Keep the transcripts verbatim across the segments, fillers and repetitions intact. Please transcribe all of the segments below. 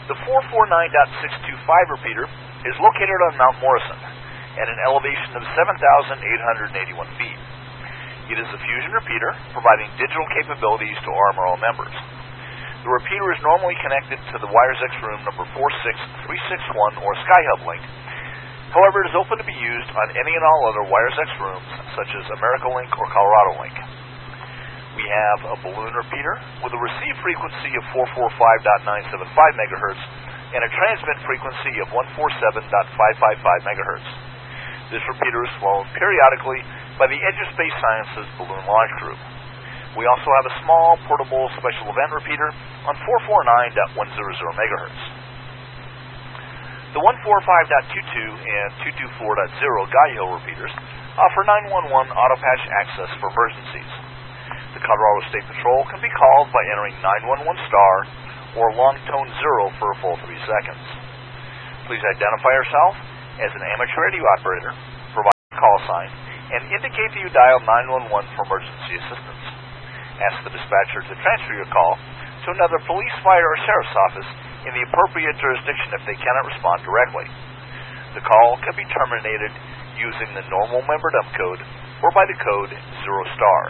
The four forty-nine point six two five repeater is located on Mount Morrison at an elevation of seven thousand eight hundred eighty-one feet. It is a fusion repeater providing digital capabilities to R M R L members. The repeater is normally connected to the WiresX room number four six three six one or SkyHub link. However, it is open to be used on any and all other WiresX rooms such as AmericaLink or Colorado Link. We have a balloon repeater with a receive frequency of four forty-five point nine seven five megahertz and a transmit frequency of one forty-seven point five five five megahertz. This repeater is flown periodically by the Edge of Space Sciences Balloon Launch Group. We also have a small portable special event repeater on four forty-nine point one hundred megahertz. The one forty-five point two two and two twenty-four point zero Guy-Hill repeaters offer nine one one auto patch access for emergencies. The Colorado State Patrol can be called by entering nine one one star or long tone zero for a full three seconds. Please identify yourself as an amateur radio operator, provide a call sign, and indicate that you dial nine one one for emergency assistance. Ask the dispatcher to transfer your call to another police, fire, or sheriff's office in the appropriate jurisdiction if they cannot respond directly. The call can be terminated using the normal member dump code or by the code zero star.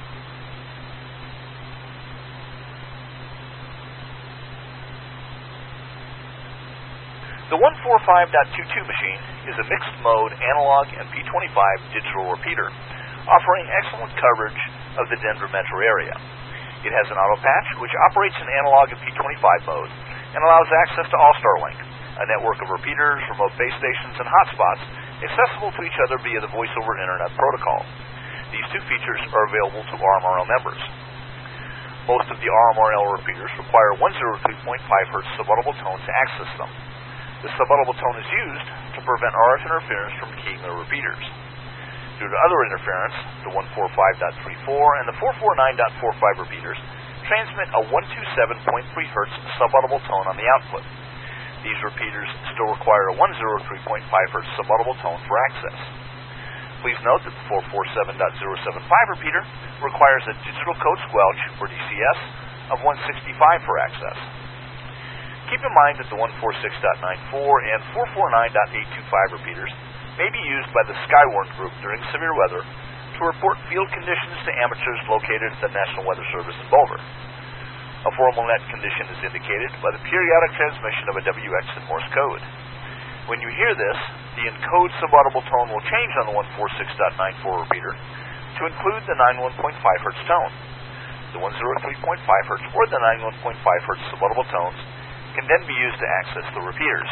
The one forty-five point two two machine is a mixed-mode analog and P twenty-five digital repeater, offering excellent coverage of the Denver metro area. It has an auto patch which operates in analog and P twenty-five mode and allows access to All-Star Link, a network of repeaters, remote base stations, and hotspots accessible to each other via the Voice over Internet protocol. These two features are available to R M R L members. Most of the R M R L repeaters require one oh three point five hertz subaudible tone to access them. The subaudible tone is used to prevent R F interference from keying the repeaters. Due to other interference, the one forty-five point three four and the four forty-nine point four five repeaters transmit a one twenty-seven point three hertz subaudible tone on the output. These repeaters still require a one oh three point five hertz subaudible tone for access. Please note that the four forty-seven point zero seven five repeater requires a digital code squelch, or D C S, of one sixty-five for access. Keep in mind that the one forty-six point nine four and four forty-nine point eight two five repeaters may be used by the Skywarn Group during severe weather to report field conditions to amateurs located at the National Weather Service in Boulder. A formal net condition is indicated by the periodic transmission of a W X in Morse code. When you hear this, the encode subaudible tone will change on the one forty-six point nine four repeater to include the ninety-one point five hertz tone. The one oh three point five hertz or the ninety-one point five hertz subaudible tones can then be used to access the repeaters.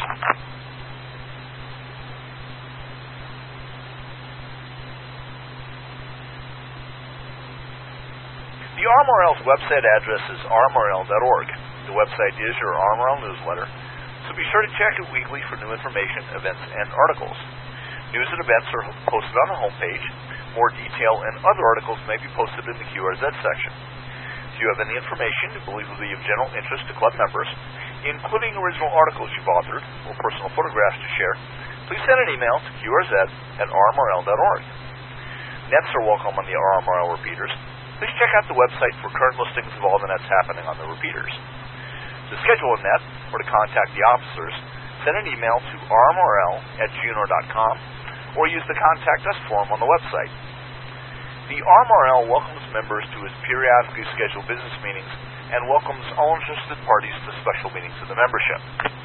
The R M R L's website address is r m r l dot org. The website is your R M R L newsletter, so be sure to check it weekly for new information, events, and articles. News and events are posted on the homepage. More detail and other articles may be posted in the Q R Z section. If you have any information you believe will be of general interest to club members, including original articles you've authored or personal photographs to share, please send an email to Q R Z at r m r l dot org. Nets are welcome on the R M R L repeaters. Please check out the website for current listings of all the nets happening on the repeaters. To schedule a net or to contact the officers, send an email to r m r l at g n o r dot com or use the Contact Us form on the website. The R M R L welcomes members to its periodically scheduled business meetings and welcomes all interested parties to special meetings of the membership.